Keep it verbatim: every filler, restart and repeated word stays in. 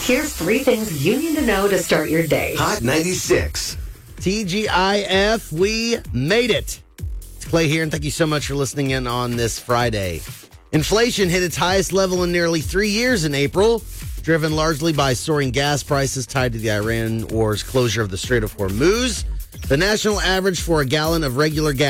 Here's three things you need to know to start your day. Hot ninety-six. T G I F, we made it. It's Clay here, and thank you so much for listening in on this Friday. Inflation hit its highest level in nearly three years in April, driven largely by soaring gas prices tied to the Iran war's closure of the Strait of Hormuz. The national average for a gallon of regular gas